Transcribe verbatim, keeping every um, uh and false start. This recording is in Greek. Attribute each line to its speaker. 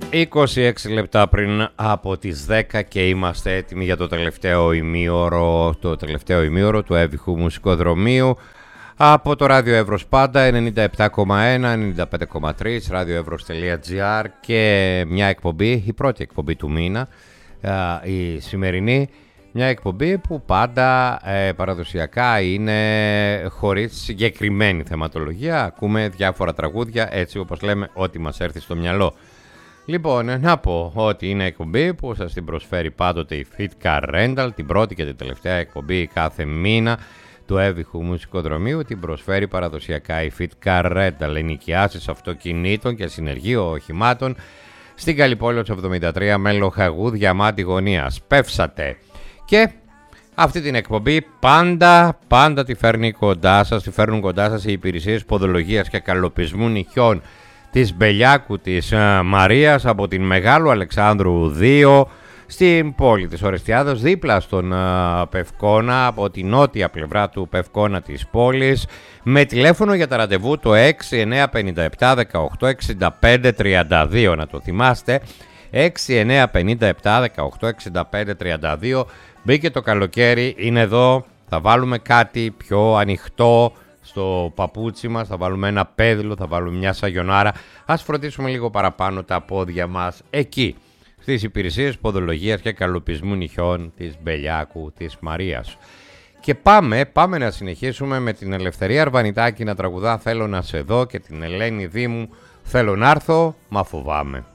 Speaker 1: είκοσι έξι λεπτά πριν από τις δέκα και είμαστε έτοιμοι για το τελευταίο ημίωρο, το τελευταίο ημίωρο του έβυχου μουσικοδρομίου από το Ράδιο Εύρος πάντα, ενενήντα επτά κόμμα ένα, ενενήντα πέντε κόμμα τρία, radioevros τελεία gr και μια εκπομπή, η πρώτη εκπομπή του μήνα, η σημερινή, μια εκπομπή που πάντα ε, παραδοσιακά είναι χωρίς συγκεκριμένη θεματολογία, ακούμε διάφορα τραγούδια έτσι όπως λέμε ό,τι μας έρθει στο μυαλό. Λοιπόν, να πω ότι είναι εκπομπή που σας την προσφέρει πάντοτε η Fit Car Rental, την πρώτη και την τελευταία εκπομπή κάθε μήνα του έβυχου μουσικοδρομίου, την προσφέρει παραδοσιακά η Fit Car Rental, ενοικιάσεις αυτοκινήτων και συνεργείο οχημάτων στην Καλλιπόλεως εβδομήντα τρία με Λοχαγού Διαμάντη Γωνίας. Πέφσατε! Και αυτή την εκπομπή πάντα, πάντα τη φέρνει κοντά σας, τη φέρνουν κοντά σας οι υπηρεσίες ποδολογίας και καλοπισμού νυχιών της Μπελιάκου της uh, Μαρίας από την Μεγάλου Αλεξάνδρου δύο στην πόλη της Ορεστιάδος, δίπλα στον uh, Πευκόνα, από την νότια πλευρά του Πευκόνα της πόλης, με τηλέφωνο για τα ραντεβού το έξι εννιά πέντε επτά δεκαοκτώ εξήντα πέντε τριάντα δύο, να το θυμάστε, έξι εννιά πέντε επτά δεκαοκτώ εξήντα πέντε τριάντα δύο. Μπήκε το καλοκαίρι, είναι εδώ, θα βάλουμε κάτι πιο ανοιχτό στο παπούτσι μας, θα βάλουμε ένα πέδιλο, θα βάλουμε μια σαγιονάρα, ας φροντίσουμε λίγο παραπάνω τα πόδια μας εκεί, στις υπηρεσίες ποδολογίας και καλοπισμού νυχιών της Μπελιάκου της Μαρίας. Και πάμε, πάμε να συνεχίσουμε με την Ελευθερία Αρβανιτάκη να τραγουδά «Θέλω να σε δω» και την Ελένη Δήμου «Θέλω να έρθω, μα φοβάμαι».